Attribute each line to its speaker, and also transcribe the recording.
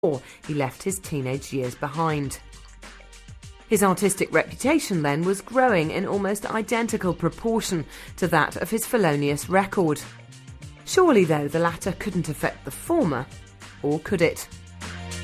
Speaker 1: he left his teenage years behind. His artistic reputation then was growing in almost identical proportion to that of his felonious record. Surely, though, the latter couldn't affect the former, or could it?